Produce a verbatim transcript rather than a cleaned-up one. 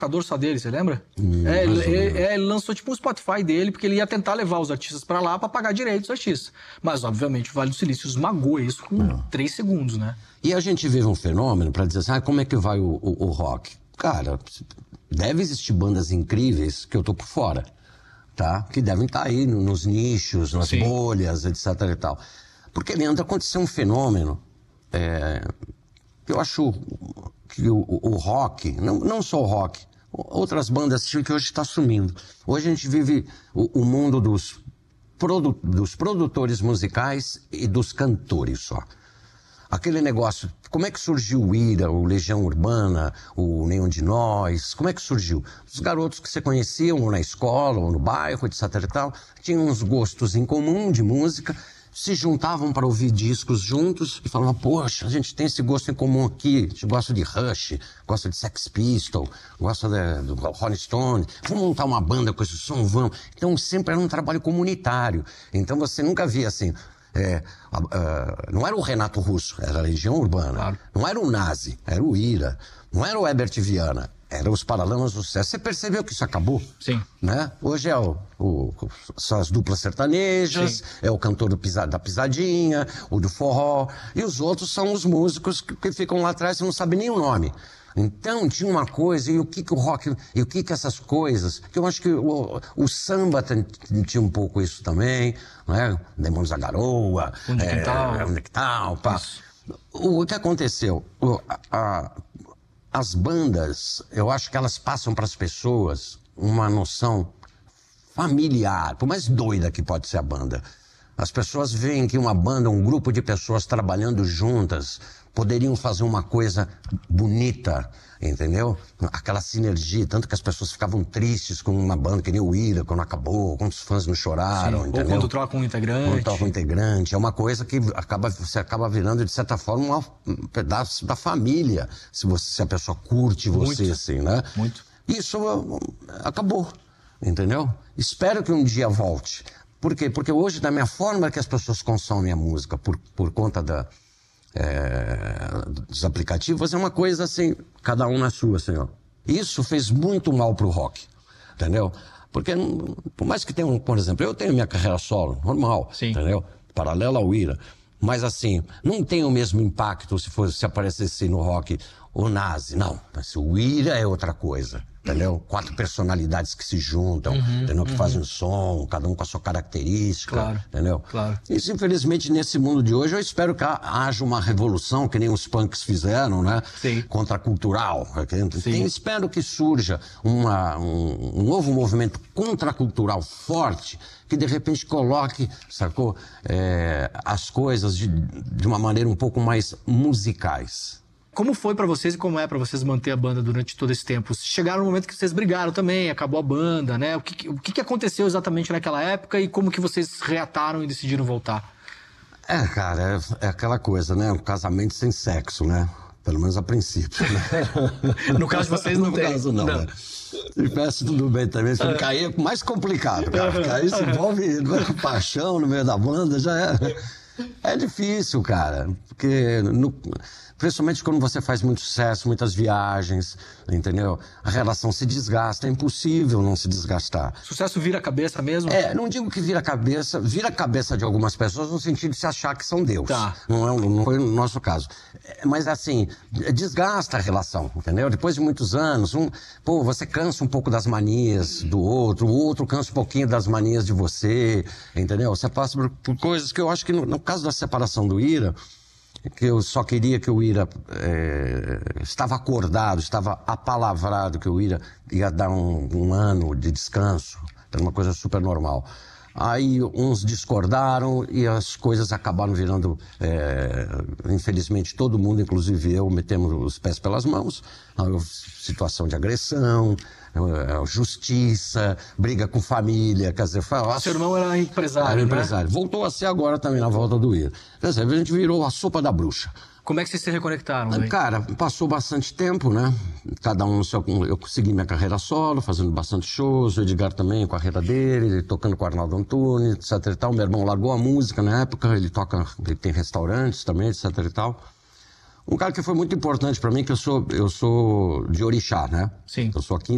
só dele, você lembra? Hum, é, ele, é, ele lançou tipo um Spotify dele, porque ele ia tentar levar os artistas pra lá pra pagar direitos dos artistas. Mas, obviamente, o Vale do Silício esmagou isso com é. três segundos, né? E a gente vive um fenômeno pra dizer assim, ah, como é que vai o, o, o rock? Cara, deve existir bandas incríveis que eu tô por fora, tá? Que devem estar aí nos nichos, nas Sim. bolhas, etc e tal. Porque, Leandro, aconteceu um fenômeno, é, eu acho que o, o rock, não, não só o rock, outras bandas que hoje está sumindo. Hoje a gente vive o, o mundo dos, produ, dos produtores musicais e dos cantores só. Aquele negócio, como é que surgiu o Ira, o Legião Urbana, o Nenhum de Nós, como é que surgiu? Os garotos que você conhecia, ou na escola, ou no bairro, etc e tal, tinham uns gostos em comum de música, se juntavam para ouvir discos juntos e falavam, poxa, a gente tem esse gosto em comum aqui, a gente gosta de Rush, gosta de Sex Pistols, gosta de, do Rolling Stone, vamos montar uma banda com esse som, vamos. Então sempre era um trabalho comunitário, então você nunca via assim, é, uh, uh, não era o Renato Russo, era a Legião Urbana, claro. Não era o Nazi, era o Ira, não era o Herbert Viana, eram os Paralamas do Sucesso. Você percebeu que isso acabou? Sim. Né? Hoje é o, o, são as duplas sertanejas, Sim. é o cantor do pisa, da pisadinha, o do forró, e os outros são os músicos que, que ficam lá atrás e não sabem nem o nome. Então tinha uma coisa, e o que que o rock, e o que que essas coisas, que eu acho que o, o samba tinha um pouco isso também, né? Demônios da Garoa, Onde é, tal, onde é que tal, pá. O, o que aconteceu? O, a, a, as bandas, eu acho que elas passam para as pessoas uma noção familiar, por mais doida que pode ser a banda. As pessoas veem que uma banda, um grupo de pessoas trabalhando juntas, poderiam fazer uma coisa bonita, entendeu? Aquela sinergia, tanto que as pessoas ficavam tristes com uma banda que nem o Ira, quando acabou, quando os fãs não choraram, Sim. entendeu? Ou quando troca um integrante. Quando troca um integrante. É uma coisa que acaba, você acaba virando, de certa forma, um pedaço da família, se, você, se a pessoa curte você, Muito. assim, né? Muito. Isso uh, acabou, entendeu? Espero que um dia volte. Por quê? Porque hoje, da minha forma que as pessoas consomem a música, por, por conta da... É, dos aplicativos, é uma coisa assim, cada um na sua, assim, ó. Isso fez muito mal pro rock, entendeu? Porque, por mais que tenha um, por exemplo, eu tenho minha carreira solo, normal, Sim. entendeu? Paralela ao Ira, mas assim, não tem o mesmo impacto se fosse, se aparecesse no rock o Nazi, não, mas o Ira é outra coisa, entendeu? Quatro personalidades que se juntam, uhum, entendeu? Que uhum. fazem um som, cada um com a sua característica, claro, entendeu? Claro. Isso, infelizmente, nesse mundo de hoje, eu espero que haja uma revolução, que nem os punks fizeram, né? Sim. Contracultural. Sim. Espero que surja uma, um, um novo movimento contracultural forte, que de repente coloque, sacou, é, as coisas de, de uma maneira um pouco mais musicais. Como foi pra vocês e como é pra vocês manter a banda durante todo esse tempo? Chegaram no momento que vocês brigaram também, acabou a banda, né? O que, o que aconteceu exatamente naquela época e como que vocês reataram e decidiram voltar? É, cara, é, é aquela coisa, né? Um casamento sem sexo, né? Pelo menos a princípio, né? No caso de vocês não no tem. No caso não, não. Né? Se tivesse tudo bem também, se cair é mais complicado, cara. Porque aí se envolve paixão no meio da banda, já é... É difícil, cara, porque no, principalmente quando você faz muito sucesso, muitas viagens, entendeu? A relação se desgasta, é impossível não se desgastar. Sucesso vira a cabeça mesmo? É, não digo que vira a cabeça, vira a cabeça de algumas pessoas no sentido de se achar que são Deus. Tá. Não, é, não foi no nosso caso. É, mas assim, desgasta a relação, entendeu? Depois de muitos anos, um, pô, você cansa um pouco das manias do outro, o outro cansa um pouquinho das manias de você, entendeu? Você passa por, por coisas que eu acho que no, no caso da separação do Ira, que eu só queria que o Ira é, estava acordado, estava apalavrado que o Ira ia dar um, um ano de descanso, era uma coisa super normal. Aí uns discordaram e as coisas acabaram virando, é, infelizmente todo mundo, inclusive eu, metemos os pés pelas mãos, situação de agressão, justiça, briga com família, quer dizer... Foi, seu irmão era empresário, Era né? empresário. Voltou a ser agora também na volta do Ira. Quer dizer, a gente virou a sopa da bruxa. Como é que vocês se reconectaram? Daí? Cara, passou bastante tempo, né? Cada um no seu... Eu consegui minha carreira solo, fazendo bastante shows, o Edgar também, com a carreira dele, tocando com o Arnaldo Antunes, etc e tal. Meu irmão largou a música na época, ele toca... Ele tem restaurantes também, etc e tal. Um cara que foi muito importante pra mim, que eu sou, eu sou de Orixá, né? Sim. Eu sou aqui